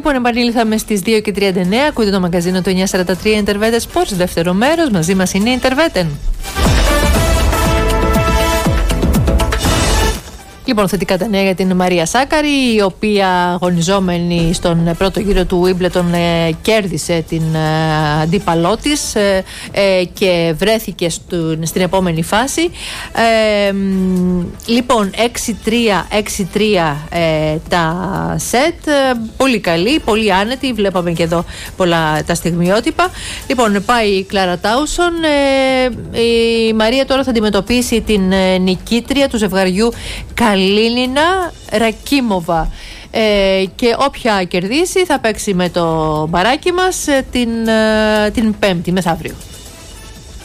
Λοιπόν, επανήλθαμε στις 2:39. Ακούτε το μαγκαζίνο του 943 Ιντερβέτε Sports, δεύτερο μέρος. Μαζί μας είναι η Ιντερβέτεν. Λοιπόν, θετικά τα νέα για την Μαρία Σάκαρη, η οποία αγωνιζόμενη στον πρώτο γύρο του Wimbledon κέρδισε την αντίπαλό της και βρέθηκε στην επόμενη φάση. Λοιπόν, 6-3 τα σετ, πολύ καλή, πολύ άνετη, βλέπαμε και εδώ πολλά τα στιγμιότυπα. Λοιπόν, πάει η Κλάρα Τάουσον, η Μαρία τώρα θα αντιμετωπίσει την νικήτρια του ζευγαριού Καλίνινα Ρακίμοβα, και όποια κερδίσει θα παίξει με το μπαράκι μας την Πέμπτη, μεθαύριο.